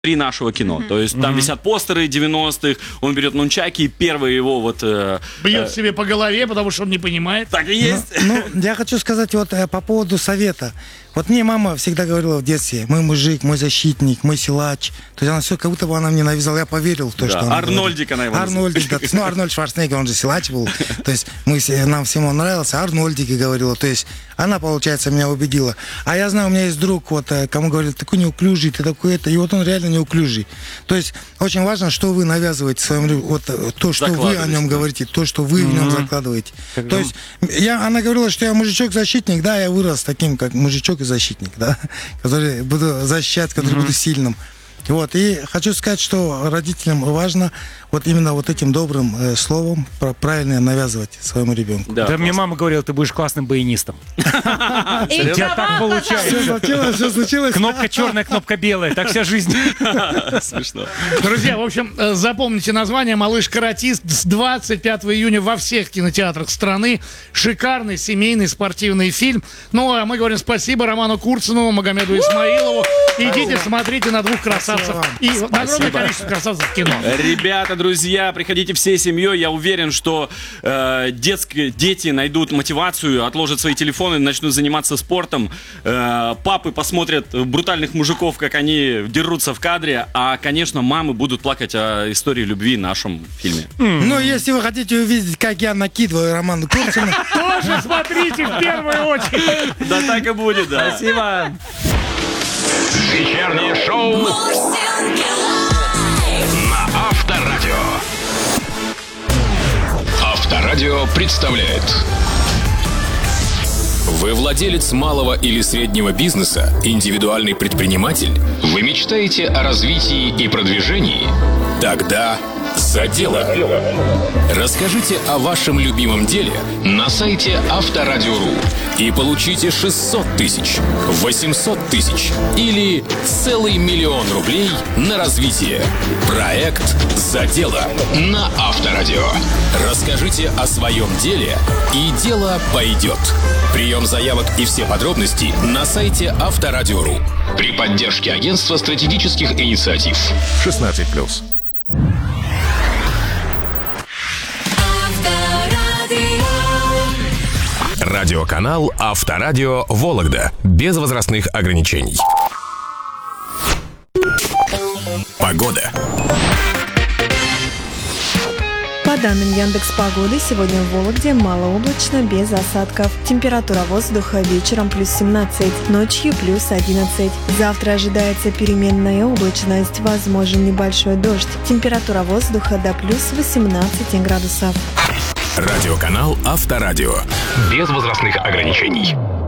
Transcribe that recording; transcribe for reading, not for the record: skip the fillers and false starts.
3 нашего кино. То есть там висят постеры 90-х, он берет нунчаки, и первый его вот... Бьет себе по голове, потому что он не понимает. Так и есть. Ну, я хочу сказать вот по поводу совета. Вот мне мама всегда говорила в детстве: мой мужик, мой защитник, мой силач. То есть она все, как будто бы она мне навязала, я поверил в то, что она Арнольдик говорит. она его Арнольдик, да. Ну, Арнольд Шварценеггер, он же силач был. То есть нам всем он нравился. Арнольдик и говорила. То есть она, получается, меня убедила. А я знаю, у меня есть друг, вот, кому говорили: такой неуклюжий, ты такой это. И вот он реально неуклюжий. То есть очень важно, что вы навязываете своему, вот то, что вы о нем говорите, то, что вы в нем закладываете. То есть она говорила, что я мужичок-защитник, да, я вырос таким, как мужичок и защитник, да, который буду защищать, который буду сильным. Вот, и хочу сказать, что родителям важно вот именно вот этим добрым словом правильно навязывать своему ребенку. Да, мне мама говорила: ты будешь классным баянистом. У тебя так получается. Все случилось. Кнопка черная, кнопка белая. Так вся жизнь. Смешно. Друзья, в общем, запомните название «Малыш-каратист» с 25 июня во всех кинотеатрах страны. Шикарный семейный спортивный фильм. Ну, а мы говорим спасибо Роману Курцинову, Магомеду Исмаилову. Идите, смотрите на двух красавцев. И на огромное количество красавцев в кино. Ребята, друзья, приходите всей семьей. Я уверен, что дети найдут мотивацию, отложат свои телефоны, начнут заниматься спортом. Папы посмотрят брутальных мужиков, как они дерутся в кадре. А, конечно, мамы будут плакать о истории любви в нашем фильме. Ну, если вы хотите увидеть, как я накидываю Роману Курцину, тоже смотрите в первую очередь. Да так и будет, да. Спасибо. Вечернее шоу на Авторадио. Авторадио представляет. Вы владелец малого или среднего бизнеса, индивидуальный предприниматель? Вы мечтаете о развитии и продвижении? Тогда за дело. Расскажите о вашем любимом деле на сайте Авторадио.ру и получите 600 тысяч, 800 тысяч или целый 1 000 000 рублей на развитие. Проект «За дело» на Авторадио. Расскажите о своем деле, и дело пойдет. Прием заявок и все подробности на сайте Авторадио.ру при поддержке Агентства стратегических инициатив. 16+. Радиоканал Авторадио Вологда. Без возрастных ограничений. Погода. По данным Яндекс.Погоды, сегодня в Вологде малооблачно, без осадков. Температура воздуха вечером плюс 17, ночью плюс 11. Завтра ожидается переменная облачность, возможен небольшой дождь. Температура воздуха до плюс 18 градусов. Радиоканал Авторадио. Без возрастных ограничений.